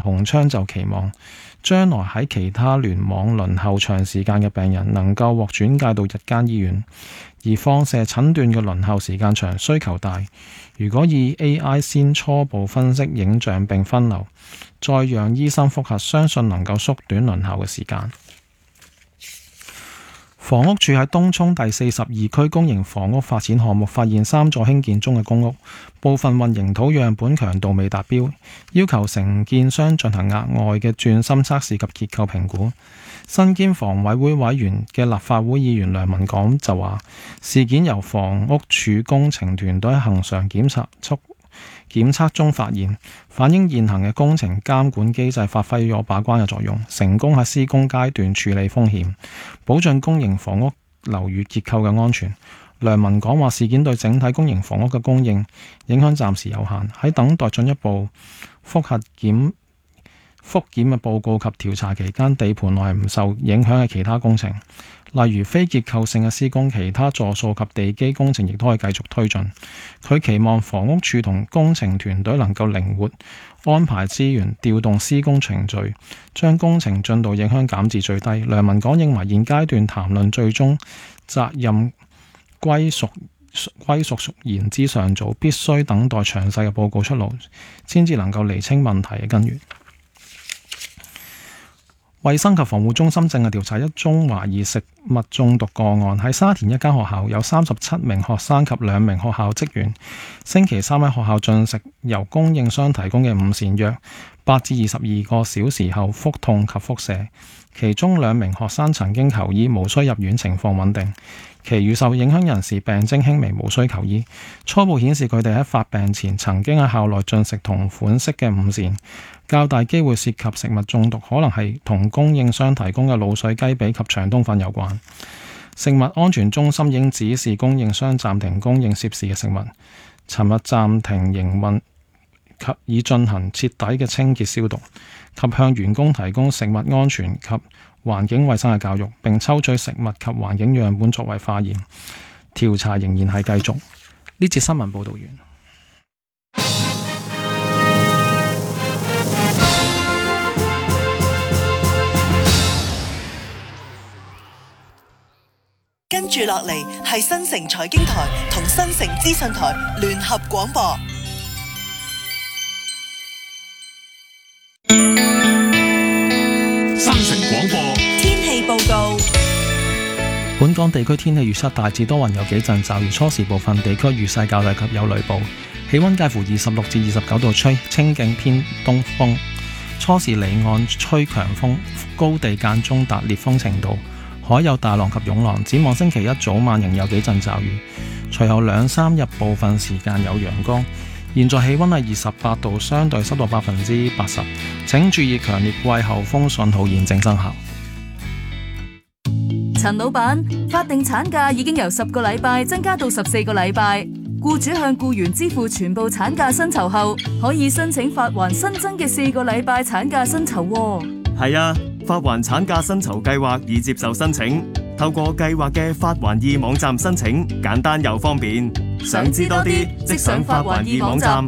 鴻昌就期望將來喺其他聯網輪候長時間嘅病人能夠獲轉介到日間醫院，而放射診斷嘅輪候時間長，需求大。如果以 AI 先初步分析影像並分流，再讓醫生複核，相信能夠縮短輪候嘅時間。房屋署喺東涌第42區公營房屋發展項目發現3座興建中嘅公屋，部分混凝土樣本強度未達標，要求承建商進行額外嘅鑽芯測試及結構評估。身兼房委會委員嘅立法會議員梁文廣就話，事件由房屋署工程團隊恆常檢測中發現，反映現行嘅工程監管機制發揮咗把關嘅作用，成功喺施工階段處理風險，保障公營房屋樓宇結構嘅安全。梁文廣話，事件對整體公營房屋嘅供應影響暫時有限，喺等待進一步複檢嘅報告及調查期間，地盤內唔受影響嘅其他工程，例如非結構性嘅施工，其他座數及地基工程亦都可以繼續推進。佢期望房屋署同工程團隊能夠靈活安排資源，調動施工程序，將工程進度影響減至最低。梁文廣認為現階段談論最終責任歸屬言之尚早，必須等待詳細嘅報告出爐，先至能夠釐清問題嘅根源。衛生及防護中心正係調查一宗懷疑食物中毒個案，喺沙田一間學校有37名學生及2名學校職員，星期三喺學校進食由供應商提供嘅午膳約8至22個小時後腹痛及腹瀉，其中2名學生曾經求醫，無需入院，情況穩定。其餘受影響人士病徵輕微，無需求醫。初步顯示佢哋喺發病前曾經喺校內進食同款式嘅午膳，較大機會涉及食物中毒，可能係同供應商提供嘅滷水雞髀及長冬粉有關。食物安全中心應指示供應商暫停供應涉事嘅食物，尋日暫停營運及以進行徹底嘅清潔消毒，及向員工提供食物安全及環境衛生嘅教育，並抽取食物及環境樣本作為化驗。調查仍然係繼續。呢節新聞報道完。 跟住落嚟係新城財經台同新城資訊台聯合廣播。 新城廣播天氣報告。 本港地區天氣預測大致多雲，有幾陣驟雨，初時部分地區雨勢較大及有雷暴，氣溫介乎26至29度，吹清勁偏東風，初時離岸吹強風，高地間中達烈風程度，海有大浪及湧浪。展望星期一早晚仍有幾陣驟雨，隨後2-3日部分時間有陽光。現在氣溫係28度，相對濕度80%。請注意強烈季候風信號現正生效。 陳老闆，法定產假已經由10個禮拜增加到14個禮拜，僱主向僱員支付全部產假薪酬後，可以申請發還新增嘅4個禮拜產假薪酬。 係啊，發還產假薪酬計劃已接受申請，透過計劃嘅發還易網站申請，簡單又方便。想知多啲，即上發還易網站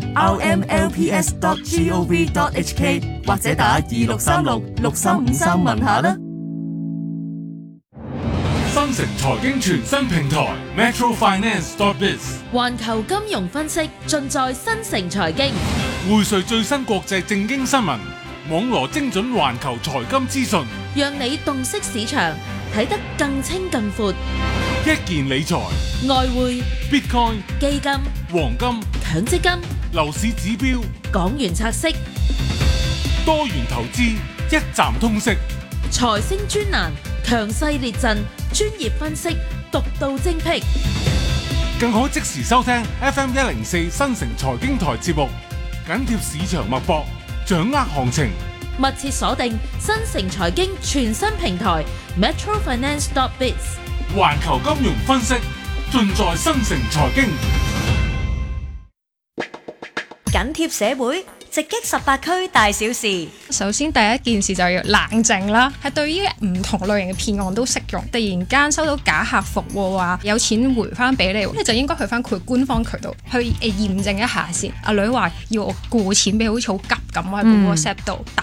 rmlps.gov.hk 或者打2636-6353問下啦。 新城財經全新平台 metrofinance.biz 環球金融分析盡在新城財經， 匯萃最新國際政經新聞，網羅精準環球財金資訊， 讓你洞悉市場，睇得更清更闊。 一件理財、 外匯、 Bitcoin、 基金、 黃金、 強積金、 樓市指標、 港元拆息、 多元投資，一站通識。 財星專欄，強勢列陣，專業分析，獨到精闢。 更可即時收聽 FM 104新城財經台節目，緊貼市場脈搏，掌握行情。 密切鎖定新城財經全新平台 metrofinance.biz， 環球金融分析盡在新城財經。 緊貼社會，直擊18區大小事。 首先第一件事就要冷靜啦，係對於唔同類型嘅騙案都適用。突然間收到假客服話有錢回翻俾你，你就應該去翻佢官方渠道去驗證一下先。阿女話要我過錢俾，好似好急咁喺 WhatsApp 度。